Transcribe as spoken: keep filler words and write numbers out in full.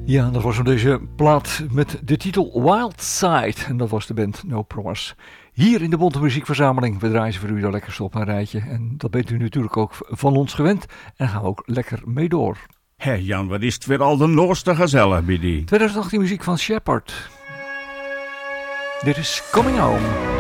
Ja, dat was van deze plaat met de titel Wild Side. En dat was de band No Promise. Hier in de Bonte Muziekverzameling. We draaien voor u dat lekker op een rijtje. En dat bent u natuurlijk ook van ons gewend. En daar gaan we ook lekker mee door. Hé Jan, wat is het weer al de noorste gezellig bij die? twintig achttien muziek van Shepard. Dit is Coming Home.